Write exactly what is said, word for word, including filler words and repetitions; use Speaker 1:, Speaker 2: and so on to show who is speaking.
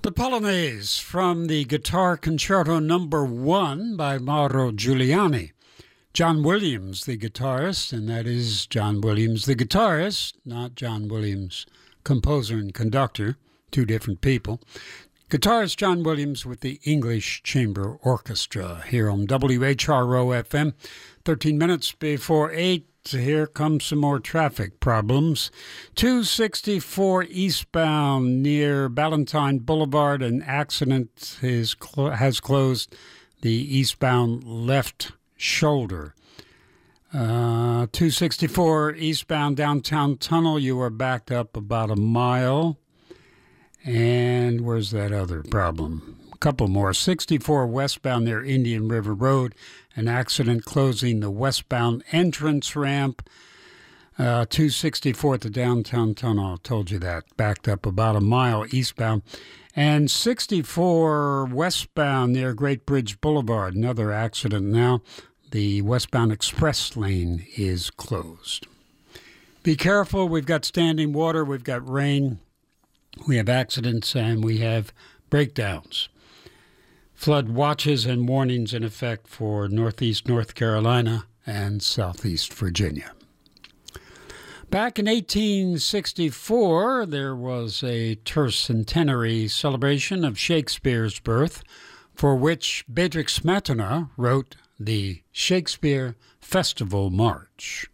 Speaker 1: The Polonaise from the Guitar Concerto Number One by Mauro Giuliani. John Williams, the guitarist, and that is John Williams, the guitarist, not John Williams, composer and conductor, two different people. Guitarist John Williams with the English Chamber Orchestra here on W H R O F M. thirteen minutes before eight. Here comes some more traffic problems. two sixty-four eastbound near Ballantyne Boulevard. An accident is cl- has closed the eastbound left shoulder. Uh, two sixty-four eastbound downtown tunnel. You are backed up about a mile. And where's that other problem? A couple more. sixty-four westbound near Indian River Road. An accident closing the westbound entrance ramp. Uh, two sixty-four at the downtown tunnel. I told you that. Backed up about a mile eastbound. And sixty-four westbound near Great Bridge Boulevard. Another accident now. The westbound express lane is closed. Be careful. We've got standing water. We've got rain. We have accidents and we have breakdowns. Flood watches and warnings in effect for northeast North Carolina and southeast Virginia. Back in eighteen sixty-four, there was a tercentenary celebration of Shakespeare's birth, for which Bedřich Smetana wrote the Shakespeare Festival March.